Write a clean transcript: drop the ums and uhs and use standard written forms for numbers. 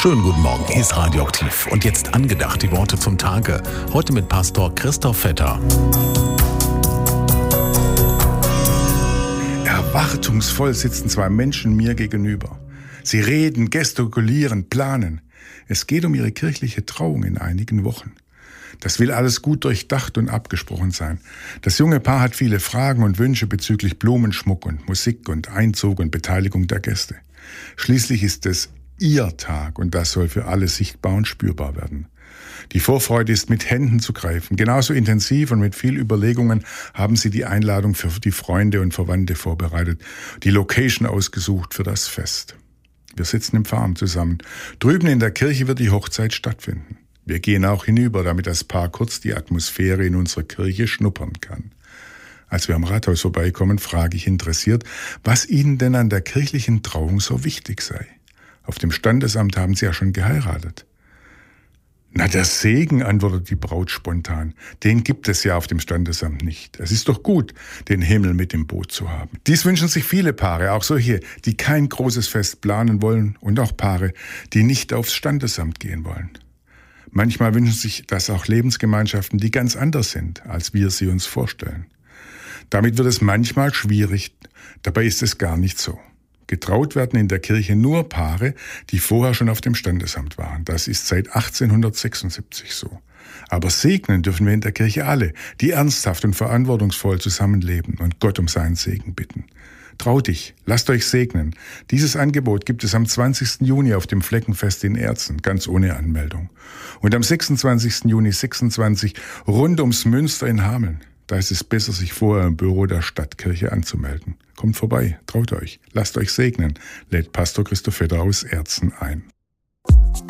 Schönen guten Morgen, hier ist Radioaktiv. Und jetzt angedacht die Worte zum Tage. Heute mit Pastor Christoph Vetter. Erwartungsvoll sitzen zwei Menschen mir gegenüber. Sie reden, gestikulieren, planen. Es geht um ihre kirchliche Trauung in einigen Wochen. Das will alles gut durchdacht und abgesprochen sein. Das junge Paar hat viele Fragen und Wünsche bezüglich Blumenschmuck und Musik und Einzug und Beteiligung der Gäste. Schließlich ist es ihr Tag und das soll für alle sichtbar und spürbar werden. Die Vorfreude ist mit Händen zu greifen. Genauso intensiv und mit viel Überlegungen haben sie die Einladung für die Freunde und Verwandte vorbereitet, die Location ausgesucht für das Fest. Wir sitzen im Pfarramt zusammen. Drüben in der Kirche wird die Hochzeit stattfinden. Wir gehen auch hinüber, damit das Paar kurz die Atmosphäre in unserer Kirche schnuppern kann. Als wir am Rathaus vorbeikommen, frage ich interessiert, was Ihnen denn an der kirchlichen Trauung so wichtig sei. Auf dem Standesamt haben Sie ja schon geheiratet. Na, der Segen, antwortet die Braut spontan. Den gibt es ja auf dem Standesamt nicht. Es ist doch gut, den Himmel mit im Boot zu haben. Dies wünschen sich viele Paare, auch solche, die kein großes Fest planen wollen und auch Paare, die nicht aufs Standesamt gehen wollen. Manchmal wünschen sich das auch Lebensgemeinschaften, die ganz anders sind, als wir sie uns vorstellen. Damit wird es manchmal schwierig, dabei ist es gar nicht so. Getraut werden in der Kirche nur Paare, die vorher schon auf dem Standesamt waren. Das ist seit 1876 so. Aber segnen dürfen wir in der Kirche alle, die ernsthaft und verantwortungsvoll zusammenleben und Gott um seinen Segen bitten. Traut dich, lasst euch segnen. Dieses Angebot gibt es am 20. Juni auf dem Fleckenfest in Erzen, ganz ohne Anmeldung. Und am 26. Juni 26 rund ums Münster in Hameln. Da ist es besser, sich vorher im Büro der Stadtkirche anzumelden. Kommt vorbei, traut euch, lasst euch segnen, lädt Pastor Christoph Vetter aus Erzen ein.